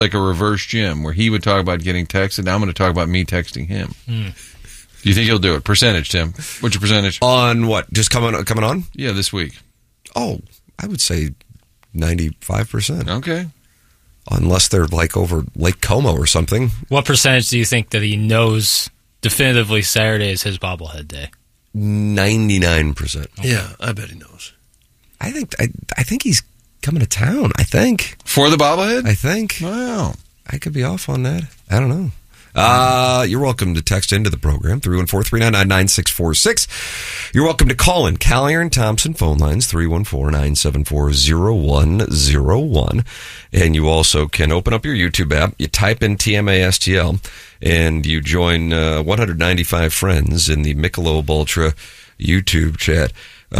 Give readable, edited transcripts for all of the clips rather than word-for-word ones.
like a reverse Jim, where he would talk about getting texted. Now I'm going to talk about me texting him. Do you think he'll do it? Percentage, Tim. What's your percentage? On what? Just coming on? Yeah, this week. Oh, I would say 95%. Okay. Unless they're like over Lake Como or something. What percentage do you think that he knows definitively Saturday is his bobblehead day? 99%. Okay. Yeah, I bet he knows. I think he's coming to town, I think. For the bobblehead? I think. Wow. I could be off on that. I don't know. You're welcome to text into the program, 314-399-9646. You're welcome to call in. Collier and Thompson phone lines, 314-974-0101. And you also can open up your YouTube app. You type in TMASTL, and you join 195 friends in the Michelob Ultra YouTube chat,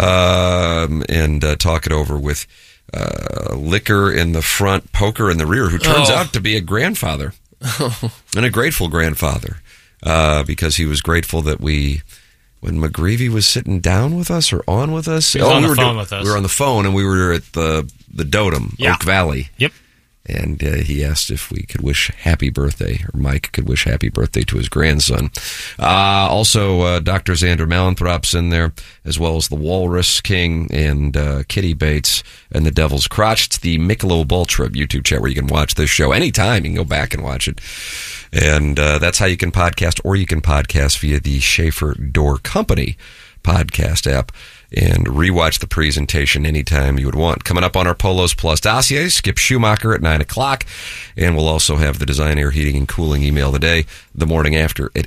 and talk it over with liquor in the front, poker in the rear, who turns out to be a grandfather. And a grateful grandfather, because he was grateful that when McGreevy was sitting down with us or on with us. He was on the phone with us. We were on the phone, and we were at the Dotem, Oak Valley. Yep. And he asked if we could wish happy birthday, or Mike could wish happy birthday to his grandson. Also, Dr. Xander Malentrop's in there, as well as the Walrus King and Kitty Bates and the Devil's Crotch. It's the Michelob Ultra YouTube chat where you can watch this show anytime. You can go back and watch it. And that's how you can podcast, or you can podcast via the Schaefer Door Company podcast app and rewatch the presentation anytime you would want. Coming up on our Polos Plus dossier, Skip Schumacher at 9 o'clock. And we'll also have the Design Air Heating and Cooling email of the day the morning after at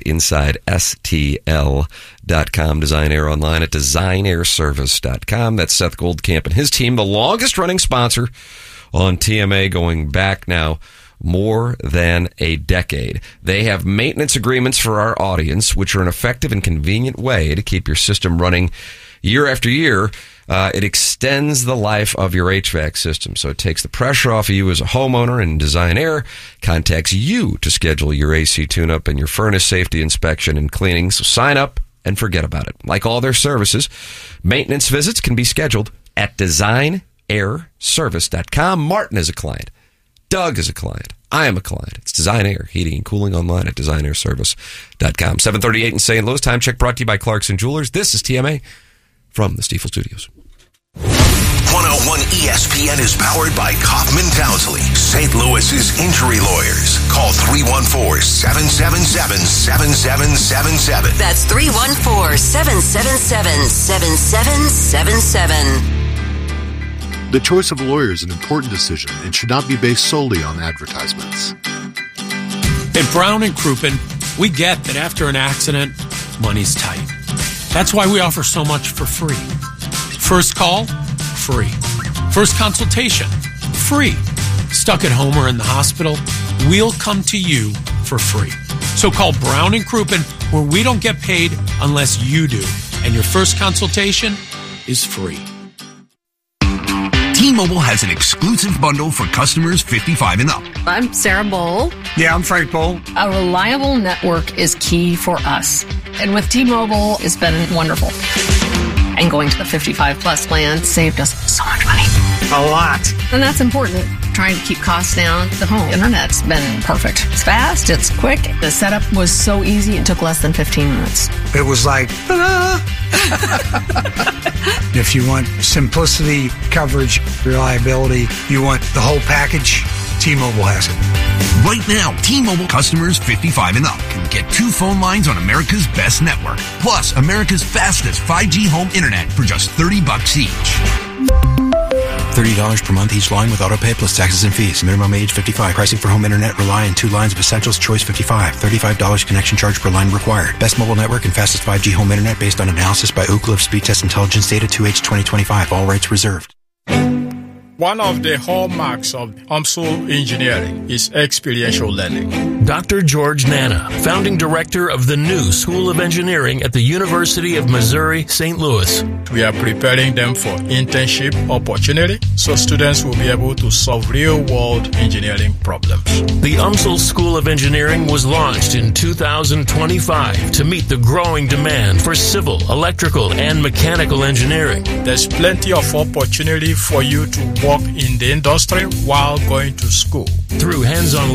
InsideSTL.com. Design Air online at DesignAirService.com. That's Seth Goldcamp and his team, the longest running sponsor on TMA, going back now more than a decade. They have maintenance agreements for our audience, which are an effective and convenient way to keep your system running year after year. It extends the life of your HVAC system, so it takes the pressure off of you as a homeowner, and Design Air contacts you to schedule your AC tune-up and your furnace safety inspection and cleaning. So sign up and forget about it. Like all their services, maintenance visits can be scheduled at DesignAirService.com. Martin is a client. Doug is a client. I am a client. It's Design Air Heating and Cooling online at DesignAirService.com. 7:38 in St. Louis. Time check brought to you by Clarkson Jewelers. This is TMA from the Stiefel Studios. 101 ESPN is powered by Kaufman Townsley, St. Louis's injury lawyers. Call 314-777-7777. That's 314-777-7777. The choice of a lawyer is an important decision and should not be based solely on advertisements. At Brown & Crouppen, we get that after an accident, money's tight. That's why we offer so much for free. First call, free. First consultation, free. Stuck at home or in the hospital, we'll come to you for free. So call Brown & Crouppen, where we don't get paid unless you do. And your first consultation is free. T-Mobile has an exclusive bundle for customers 55 and up. I'm Sarah Bowl. Yeah, I'm Frank Bowl. A reliable network is key for us. And with T-Mobile, it's been wonderful. And going to the 55 plus plan saved us so much money. A lot. And that's important. Trying to keep costs down. The home internet's been perfect. It's fast, it's quick. The setup was so easy, it took less than 15 minutes. It was like, ta-da! If you want simplicity, coverage, reliability, you want the whole package, T-Mobile has it. Right now, T-Mobile customers 55 and up can get 2 phone lines on America's best network, plus America's fastest 5G home internet for just $30 each. $30 per month each line with autopay plus taxes and fees. Minimum age 55. Pricing for home internet rely on 2 lines of essentials. Choice 55. $35 connection charge per line required. Best mobile network and fastest 5G home internet based on analysis by Ookla of Speed Test Intelligence data 2H 2025. All rights reserved. One of the hallmarks of UMSL engineering is experiential learning. Dr. George Nana, founding director of the new School of Engineering at the University of Missouri, St. Louis. We are preparing them for internship opportunity so students will be able to solve real-world engineering problems. The UMSL School of Engineering was launched in 2025 to meet the growing demand for civil, electrical, and mechanical engineering. There's plenty of opportunity for you to work in the industry while going to school. Through hands-on